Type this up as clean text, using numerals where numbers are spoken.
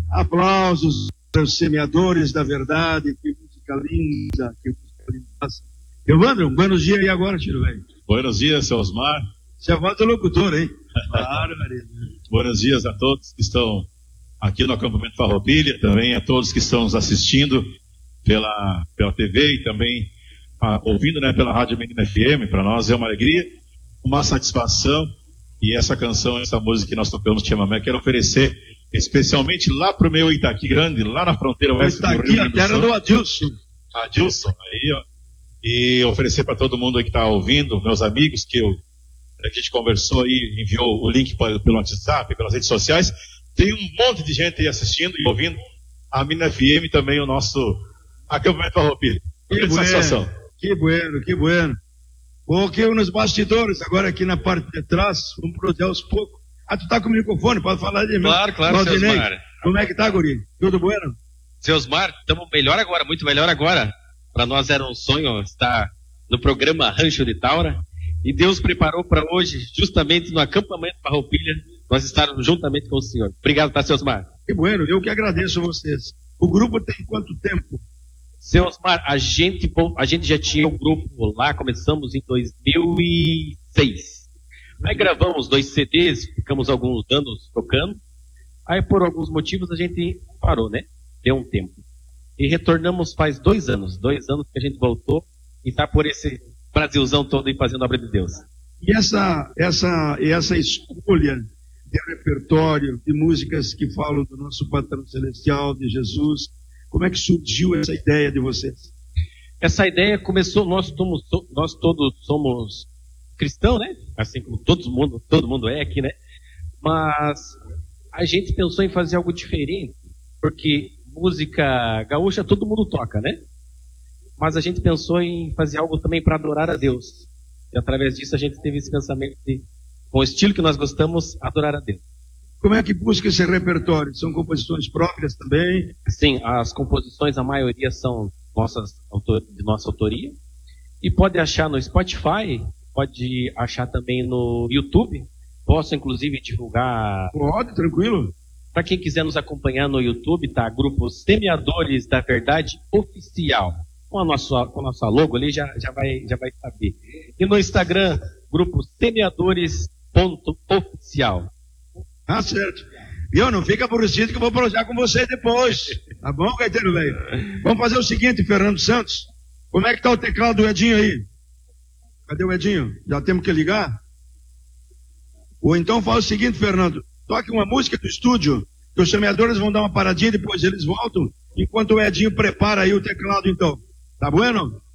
Aplausos para os semeadores da verdade, que música linda, que música linda. Evandro, buenos dias aí agora, tio velho. Buenos dias, seu Osmar. Você é a voz do locutor, hein? Claro, Buenos dias a todos que estão aqui no acampamento Farroupilha, também a todos que estão nos assistindo pela TV e também ouvindo, né, pela Rádio Menina FM. Para nós é uma alegria, uma satisfação, e essa canção, essa música que nós tocamos, Chamamé, quero oferecer especialmente lá pro meu Itaqui Grande, lá na fronteira oeste do Rio Grande do Sul. A terra do Adilson. Adilson, aí, ó. E oferecer para todo mundo que está ouvindo, meus amigos, que a gente conversou aí, enviou o link pelo WhatsApp, pelas redes sociais. Tem um monte de gente aí assistindo e ouvindo a Menina FM, também o nosso acampamento Farroupilha. Que satisfação. Que bueno, que bueno. Coloquei nos bastidores, agora aqui na parte de trás, vamos produzir aos poucos. Tu tá com o microfone, pode falar de mim. Claro, seu Osmar. Como é que tá, guri? Tudo bueno? Seu Osmar, estamos melhor agora, muito melhor agora. Para nós era um sonho estar no programa Rancho de Taura, e Deus preparou para hoje, justamente no acampamento Farroupilha, nós estarmos juntamente com o senhor. Obrigado, tá, seu Osmar? Que bueno, eu que agradeço a vocês. O grupo tem quanto tempo? Seu Osmar, a gente já tinha um grupo lá, começamos em 2006. Aí gravamos 2 CDs, ficamos alguns anos tocando. Aí por alguns motivos a gente parou, né? Deu um tempo. E retornamos faz 2 anos. 2 anos que a gente voltou e está por esse Brasilzão todo aí fazendo a obra de Deus. E essa escolha de repertório, de músicas que falam do nosso patrão celestial, de Jesus, como é que surgiu essa ideia de vocês? Essa ideia começou, nós todos somos cristãos, né? Assim como todo mundo é aqui, né? Mas a gente pensou em fazer algo diferente, porque música gaúcha todo mundo toca, né? Mas a gente pensou em fazer algo também para adorar a Deus. E através disso a gente teve esse pensamento de, com o estilo que nós gostamos, adorar a Deus. Como é que busca esse repertório? São composições próprias também? Sim, as composições, a maioria são de nossa autoria. E pode achar no Spotify, pode achar também no YouTube. Posso, inclusive, divulgar... Pode, tranquilo. Para quem quiser nos acompanhar no YouTube, tá? Grupo Semeadores da Verdade Oficial. Com a nossa logo ali, já vai saber. E no Instagram, Grupo Semeadores.oficial. Ah, certo. Viu? Não fica aborrecido que eu vou prosear com você depois. Tá bom, Caetano, velho? Vamos fazer o seguinte, Fernando Santos. Como é que tá o teclado do Edinho aí? Cadê o Edinho? Já temos que ligar? Ou então fala o seguinte, Fernando. Toque uma música do estúdio, que os semeadores vão dar uma paradinha, depois eles voltam, enquanto o Edinho prepara aí o teclado, então. Tá bueno?